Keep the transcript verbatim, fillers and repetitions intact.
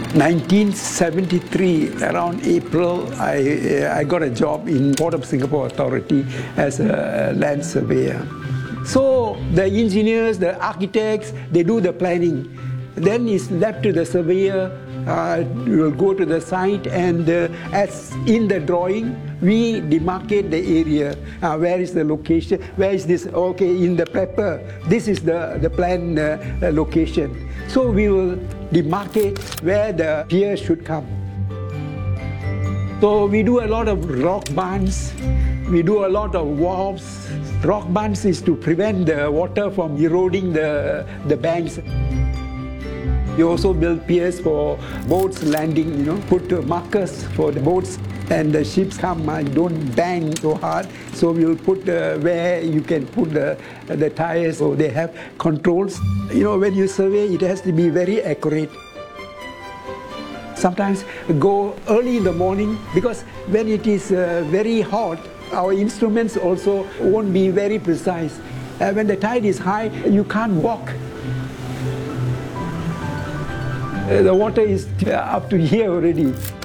nineteen seventy-three, around April, I, I got a job in Port of Singapore Authority as a land surveyor. So the engineers, the architects, they do the planning. Then it's left to the surveyor. Uh, will go to the site, and uh, as in the drawing, we demarcate the area. Uh, where is the location? Where is this? Okay, in the paper, this is the, the planned uh, location. So we will demarcate where the pier should come. So we do a lot of rock bunds. We do a lot of wharves. Rock bunds is to prevent the water from eroding the, the banks. We also build piers for boats landing, you know, put markers for the boats, and the ships come and don't bang so hard. So we will put uh, where you can put the, the tires, so they have controls. You know, when you survey, it has to be very accurate. Sometimes go early in the morning, because when it is uh, very hot, our instruments also won't be very precise. Uh, when the tide is high, you can't walk. The water is up to here already.